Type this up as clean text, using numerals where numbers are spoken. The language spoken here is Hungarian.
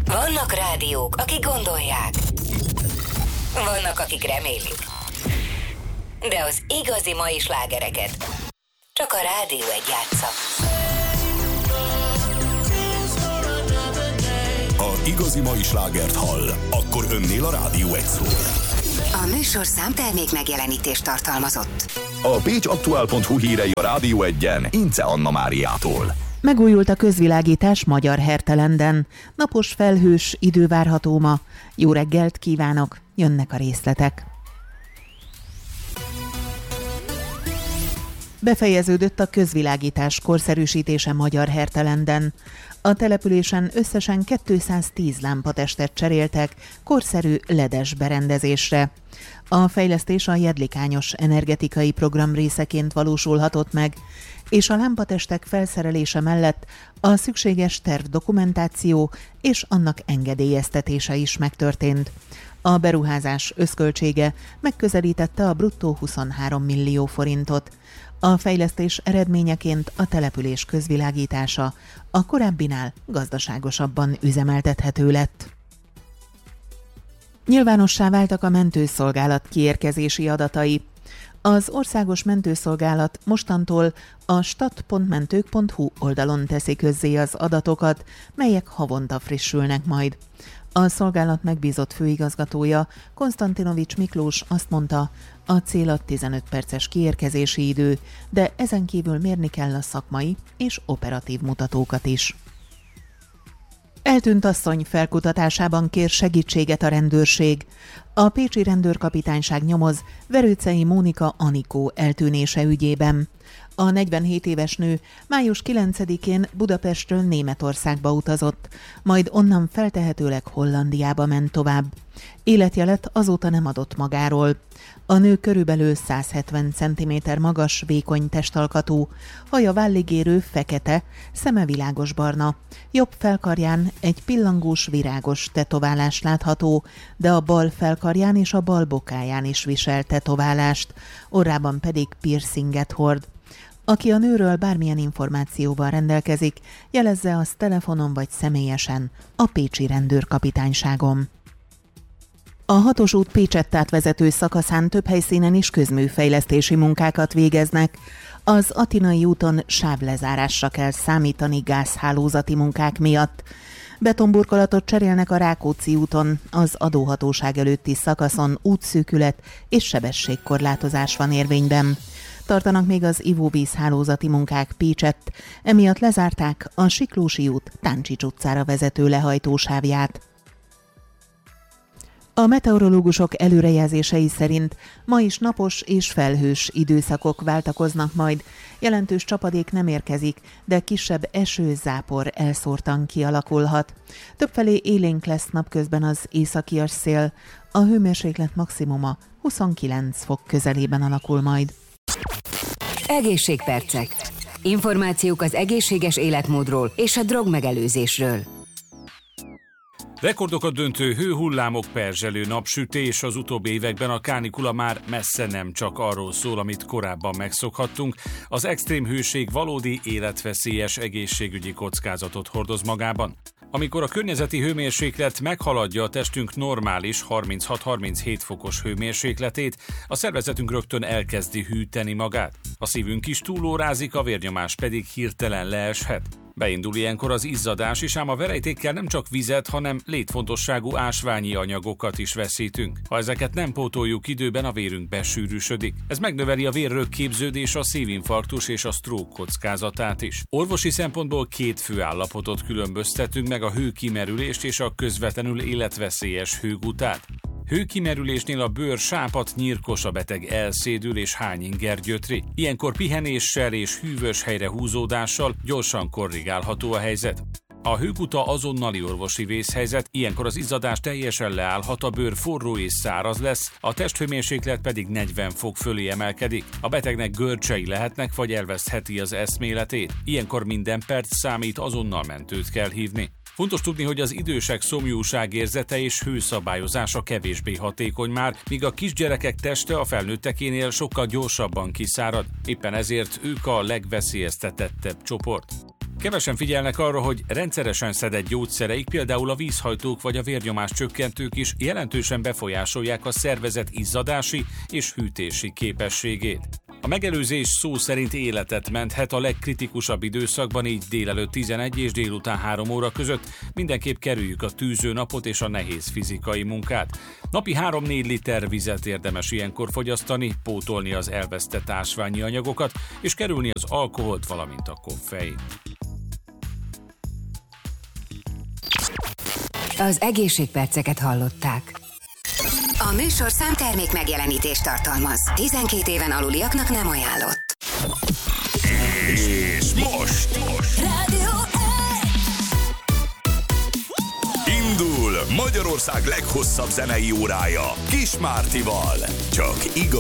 Vannak rádiók, akik gondolják. Vannak, akik remélik. De az igazi mai slágereket csak a Rádió Egy játsza. Ha igazi mai slágert hall, akkor önnél a Rádió Egy szól. A műsorszám termék megjelenítést tartalmazott. A pécsaktuál.hu hírei a Rádió Egyen Ince Anna Máriától. Megújult a közvilágítás Magyar Hertelenden. Napos, felhős idő várható ma. Jó reggelt kívánok, jönnek a részletek. Befejeződött a közvilágítás korszerűsítése Magyar Hertelenden. A településen összesen 210 lámpatestet cseréltek korszerű LED-es berendezésre. A fejlesztés a Jedlikányos energetikai program részeként valósulhatott meg, és a lámpatestek felszerelése mellett a szükséges tervdokumentáció és annak engedélyeztetése is megtörtént. A beruházás összköltsége megközelítette a bruttó 23 millió forintot. A fejlesztés eredményeként a település közvilágítása a korábbinál gazdaságosabban üzemeltethető lett. Nyilvánossá váltak a mentőszolgálat kiérkezési adatai. Az Országos Mentőszolgálat mostantól a stat.mentők.hu oldalon teszi közzé az adatokat, melyek havonta frissülnek majd. A szolgálat megbízott főigazgatója, Konstantinovics Miklós azt mondta, a cél a 15 perces kiérkezési idő, de ezen kívül mérni kell a szakmai és operatív mutatókat is. Eltűnt asszony felkutatásában kér segítséget a rendőrség. A pécsi rendőrkapitányság nyomoz Verőcei Mónika Anikó eltűnése ügyében. A 47 éves nő május 9-én Budapestről Németországba utazott, majd onnan feltehetőleg Hollandiába ment tovább. Életjelet azóta nem adott magáról. A nő körülbelül 170 cm magas, vékony testalkatú, haja válligérő, fekete, szeme világosbarna. Jobb felkarján egy pillangós, virágos tetoválás látható, de a bal felkarján és a bal bokáján is visel tetoválást, orrában pedig piercinget hord. Aki a nőről bármilyen információval rendelkezik, jelezze azt telefonon vagy személyesen a pécsi rendőrkapitányságon. A 6-os út Pécsettát vezető szakaszán több helyszínen is közműfejlesztési munkákat végeznek. Az Atinai úton sávlezárásra kell számítani gázhálózati munkák miatt. Betonburkolatot cserélnek a Rákóczi úton, az adóhatóság előtti szakaszon útszűkület és sebességkorlátozás van érvényben. Tartanak még az ivóvízhálózati munkák Pécsett, emiatt lezárták a Siklósi út Táncsics utcára vezető lehajtósávját. A meteorológusok előrejelzései szerint ma is napos és felhős időszakok váltakoznak majd. Jelentős csapadék nem érkezik, de kisebb eső-zápor elszórtan kialakulhat. Többfelé élénk lesz napközben az északias szél, a hőmérséklet maximuma 29 fok közelében alakul majd. Egészségpercek. Információk az egészséges életmódról és a drogmegelőzésről. Rekordokat döntő hőhullámok, perzselő napsütés, az utóbbi években a kánikula már messze nem csak arról szól, amit korábban megszokhattunk. Az extrém hőség valódi életveszélyes egészségügyi kockázatot hordoz magában. Amikor a környezeti hőmérséklet meghaladja a testünk normális 36-37 fokos hőmérsékletét, a szervezetünk rögtön elkezdi hűteni magát. A szívünk is túlórázik, a vérnyomás pedig hirtelen leeshet. Beindul ilyenkor az izzadás is, ám a verejtékkel nem csak vizet, hanem létfontosságú ásványi anyagokat is veszítünk. Ha ezeket nem pótoljuk időben, a vérünk besűrűsödik. Ez megnöveli a vérrögképződés, a szívinfarktus és a stroke kockázatát is. Orvosi szempontból két fő állapotot különböztetünk meg, a hőkimerülést és a közvetlenül életveszélyes hőgutát. Hőkimerülésnél a bőr sápadt, nyírkos, a beteg elszédül és hányinger gyötri. Ilyenkor pihenéssel és hűvös helyre húzódással gyorsan korrigálható a helyzet. A hőguta azonnali orvosi vészhelyzet, ilyenkor az izzadás teljesen leállhat, a bőr forró és száraz lesz, a testhőmérséklet pedig 40 fok fölé emelkedik. A betegnek görcsei lehetnek, vagy elvesztheti az eszméletét. Ilyenkor minden perc számít, azonnal mentőt kell hívni. Fontos tudni, hogy az idősek szomjúságérzete és hőszabályozása kevésbé hatékony már, míg a kisgyerekek teste a felnőttekénél sokkal gyorsabban kiszárad. Éppen ezért ők a legveszélyeztetettebb csoport. Kevesen figyelnek arra, hogy rendszeresen szedett gyógyszereik, például a vízhajtók vagy a vérnyomás csökkentők is jelentősen befolyásolják a szervezet izzadási és hűtési képességét. A megelőzés szó szerint életet menthet a legkritikusabb időszakban, így délelőtt 11 és délután 3 óra között. Mindenképp kerüljük a tűző napot és a nehéz fizikai munkát. Napi 3-4 liter vizet érdemes ilyenkor fogyasztani, pótolni az elvesztett ásványi anyagokat és kerülni az alkoholt, valamint a koffeint. Az egészségperceket hallották. A műsorszám termék megjelenítést tartalmaz. 12 éven aluliaknak nem ajánlott. És most Rádió indul Magyarország leghosszabb zenei órája Kis Mártival. Csak igaz.